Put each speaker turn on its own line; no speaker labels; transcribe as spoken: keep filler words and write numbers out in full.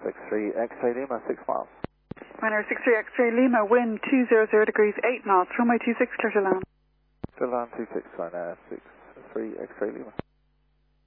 six three X-ray Lima, six miles.
Runway six three X-ray Lima, wind two hundred degrees, eight knots, runway two six, clear to land.
Clear to land two six, line uh, six three X-ray Lima.